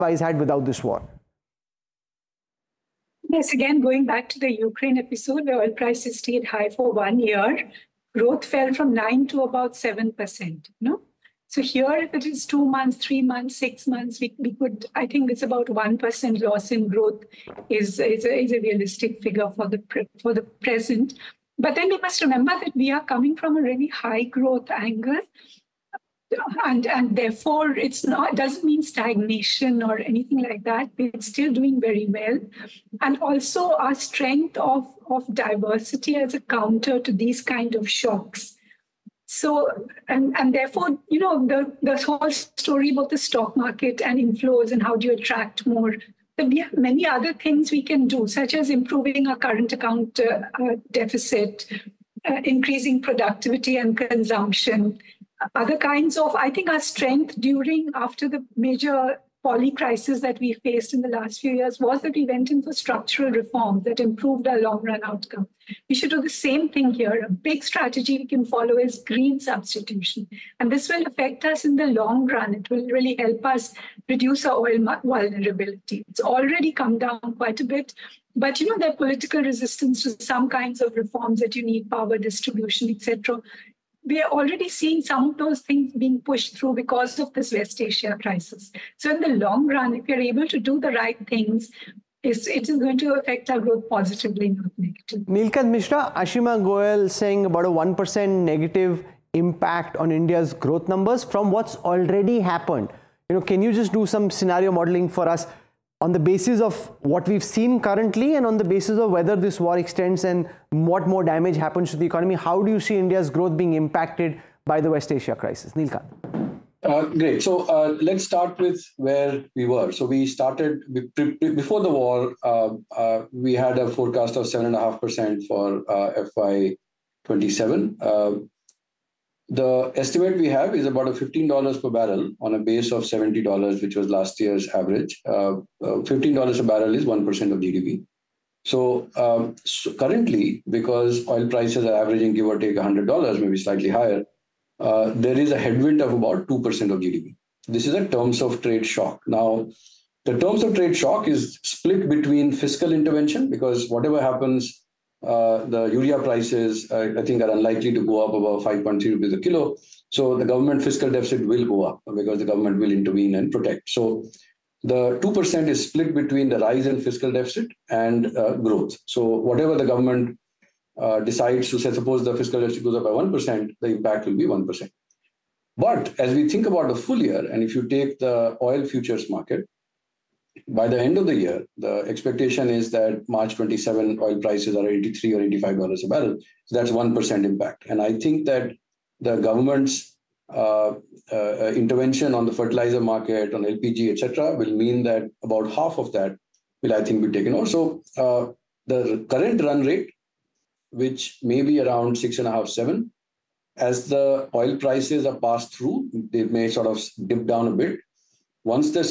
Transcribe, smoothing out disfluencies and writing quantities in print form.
had without this war? Yes, again, going back to the Ukraine episode, where oil prices stayed high for 1 year, growth fell from 9 to about 7%. So here, if it is 2 months, 3 months, 6 months, we could, I think it's about 1% loss in growth is a realistic figure for the present. But then we must remember that we are coming from a really high growth angle. And therefore, it doesn't mean stagnation or anything like that. It's still doing very well. And also our strength of diversity as a counter to these kind of shocks. So, and therefore, the whole story about the stock market and inflows and how do you attract more. But we have many other things we can do, such as improving our current account deficit, increasing productivity and consumption, other kinds of, I think our strength after the major poly crisis that we faced in the last few years was that we went in for structural reforms that improved our long run outcome. We should do the same thing here. A big strategy we can follow is green substitution. And this will affect us in the long run. It will really help us reduce our oil vulnerability. It's already come down quite a bit. But, there are political resistance to some kinds of reforms that you need, power distribution, etc. We are already seeing some of those things being pushed through because of this West Asia crisis. So in the long run, if you're able to do the right things, it is going to affect our growth positively, not negatively. Nilkant Mishra, Ashima Goyal saying about a 1% negative impact on India's growth numbers from what's already happened. Can you just do some scenario modeling for us on the basis of what we've seen currently and on the basis of whether this war extends and what more damage happens to the economy? How do you see India's growth being impacted by the West Asia crisis? Nilkant. Great. So let's start with where we were. So we started, before the war, we had a forecast of 7.5% for FY27. The estimate we have is about a $15 per barrel on a base of $70, which was last year's average. $15 a barrel is 1% of GDP. So currently, because oil prices are averaging give or take $100, maybe slightly higher, there is a headwind of about 2% of GDP. This is a terms of trade shock. Now, the terms of trade shock is split between fiscal intervention, because whatever happens, the urea prices, I think, are unlikely to go up above 5.3 rupees a kilo. So the government fiscal deficit will go up because the government will intervene and protect. So the 2% is split between the rise in fiscal deficit and growth. So whatever the government decides to say, suppose the fiscal deficit goes up by 1%, the impact will be 1%. But as we think about the full year, and if you take the oil futures market, by the end of the year, the expectation is that March 27 oil prices are $83 or $85 a barrel. So that's 1% impact. And I think that the government's intervention on the fertilizer market, on LPG, etc., will mean that about half of that will, I think, be taken over. So the current run rate, which may be around 6.5, 7, as the oil prices are passed through, they may sort of dip down a bit. Once the